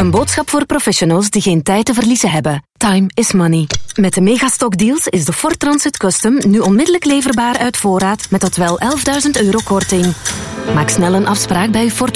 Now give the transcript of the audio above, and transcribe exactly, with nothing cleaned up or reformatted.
Een boodschap voor professionals die geen tijd te verliezen hebben. Time is money. Met de Megastock deals is de Ford Transit Custom nu onmiddellijk leverbaar uit voorraad met tot wel elfduizend euro korting. Maak snel een afspraak bij uw Ford